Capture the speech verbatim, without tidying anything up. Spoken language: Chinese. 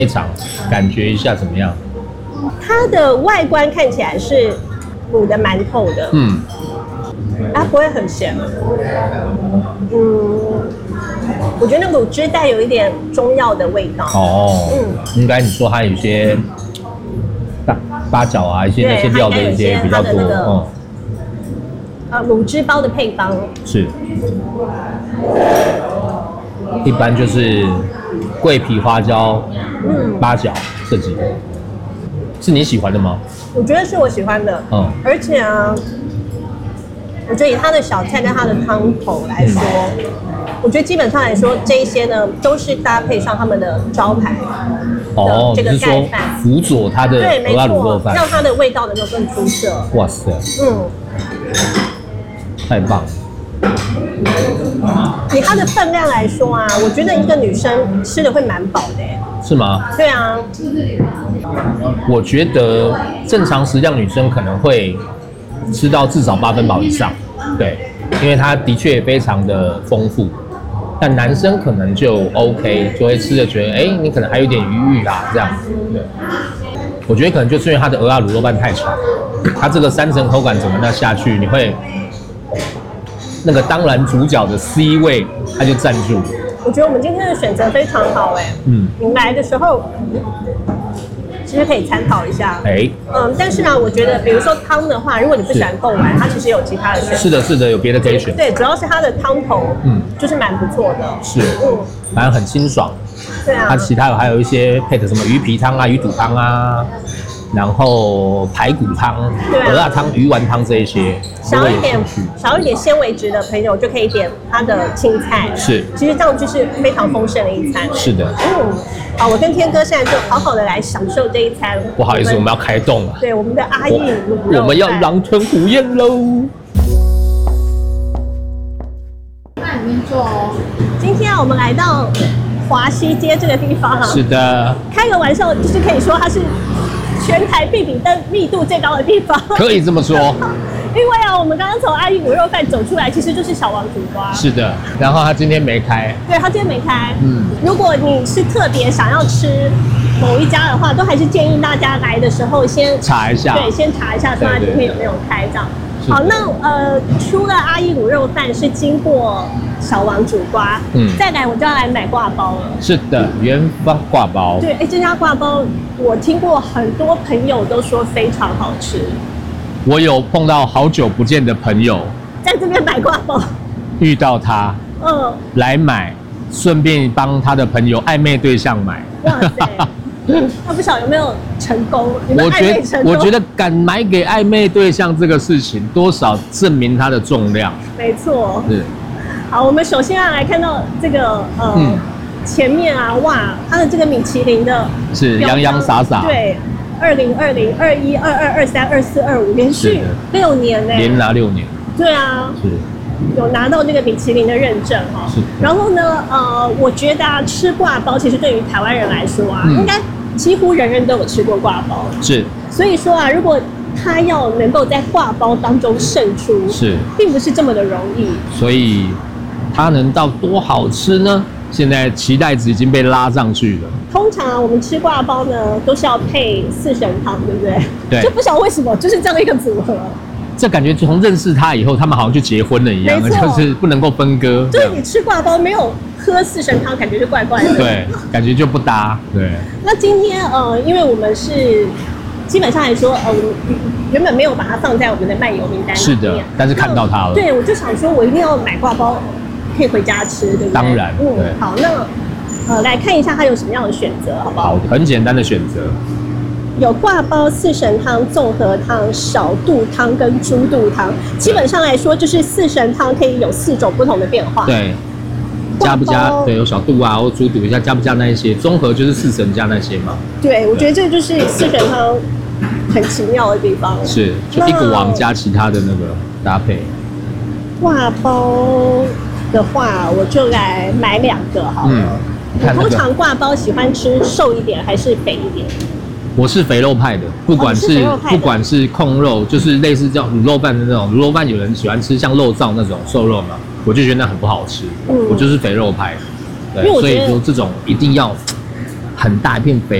一场感觉一下怎么样？ 它的外观看起来是卤的蛮透的，嗯，它不会很咸，嗯，我觉得那卤汁带有一点中药的味道。 哦，嗯，应该你说它有些八八角啊，一些那些料的一些比较多，嗯。 呃，卤汁包的配方是，一般就是桂皮、花椒、嗯、八角这几个，是你喜欢的吗？ 我觉得是我喜欢的，嗯，而且啊，我觉得以它的小菜跟它的汤头来说，嗯、我觉得基本上来说，这一些呢都是搭配上他们的招牌的这个盖饭， 辅佐它的鹅啊卤肉饭， 让它的味道能够更出色。 哇塞，嗯。太棒了！ 以它的分量来说啊，我觉得一个女生吃的会蛮饱的。 是吗？ 对啊。 我觉得正常食量女生可能会吃到至少八分饱以上，对，因为它的确非常的丰富。但男生可能就 OK， 就会吃着觉得，哎、欸，你可能还有点余裕啦，这样子。对，我觉得可能就是因为它的鹅啊卤肉饭太长，它这个三层口感怎么那下去，你会。那个当然主角的 C 位，它就站住。 我觉得我们今天的选择非常好哎，嗯，你来的时候其实可以参考一下，哎、欸，嗯，但是呢，我觉得比如说汤的话，如果你不喜欢贡丸，它其实有其他的选择。 是的，是的，有别的可以选。 对，主要是它的汤头，嗯，就是蛮不错的。 是，嗯，反正很清爽。 对啊。 它其他有还有一些配的什么鱼皮汤啊、鱼肚汤啊。然后排骨汤、鹅啊汤、鱼丸汤这一些， 少一点少一点纤维质的朋友就可以点它的青菜。 是， 其实这样就是非常丰盛的一餐。 是的， 嗯，好，我跟天哥现在就好好的来享受这一餐。 不好意思，我们要开动了。 对，我们的阿义卤肉饭， 我们要狼吞虎咽喽。 那里面坐哦。今天啊，我们来到华西街这个地方啊。 是的。 开个玩笑，就是可以说它是。全台必比登密度最高的地方， 可以这么说。 因为啊，我们刚刚从阿义卤肉饭走出来，其实就是小王煮瓜。 是的，然后他今天没开。 对，他今天没开。嗯，如果你是特别想要吃某一家的话，都还是建议大家来的时候先查一下。 对，先查一下说他今天有没有开这样。好，那呃，除了阿义卤肉饭是经过小王煮瓜，嗯，再来我就要来买挂包了。 是的，元芳挂包。 对，哎，这家挂包我听过很多朋友都说非常好吃。 我有碰到好久不见的朋友， 在这边买挂包， 遇到他，嗯，来买，顺便帮他的朋友暧昧对象买。哇塞！ 他不晓得有没有成功？我觉得，我觉得敢买给暧昧对象这个事情，多少证明它的重量。 没错。是。好，我们首先要来看到这个呃、嗯、前面啊，哇，它的这个米其林的是洋洋洒洒。 对，二零二零、二一、二二、二三、二四、二五，连续六年呢、欸。 连拿六年。 对啊。是。有拿到这个米其林的认证哈，然后呢，呃，我觉得啊，吃挂包其实对于台湾人来说啊，嗯、应该几乎人人都有吃过挂包。 是， 所以说啊，如果他要能够在挂包当中胜出， 是， 并不是这么的容易。 所以它能到多好吃呢？现在期待值已经被拉上去了。 通常啊，我们吃挂包呢，都是要配四神汤，对不对？ 对。 就不晓得为什么，就是这样一个组合。 这感觉从认识他以后，他们好像就结婚了一样，就是不能够分割。 就是你吃挂包没有喝四神汤，感觉就怪怪的。 对，感觉就不搭。对。 那今天呃，因为我们是基本上来说，呃，原本没有把它放在我们的漫游名单里面。 是的，但是看到它了。 对，我就想说，我一定要买挂包，可以回家吃，对不对？ 当然。 嗯，好，那呃，来看一下它有什么样的选择，好不好？ 好，很简单的选择。 有挂包、四神汤、综合汤、小肚汤跟猪肚汤，基本上来说就是四神汤可以有四种不同的变化。 对，加不加？对，有小肚啊或猪肚一下，加不加那一些？综合就是四神加那些嘛。 对，我觉得这就是四神汤很奇妙的地方。 是，就一个王加其他的那个搭配。 挂包的话，我就来买两个好了。嗯，你通常挂包喜欢吃瘦一点还是肥一点？ 我是肥肉派的，不管是、哦、是不管是控肉，就是类似叫卤肉饭的那种。卤肉饭有人喜欢吃像肉燥那种瘦肉嘛，我就觉得那很不好吃。嗯、我就是肥肉派，对，所以说这种一定要很大一片肥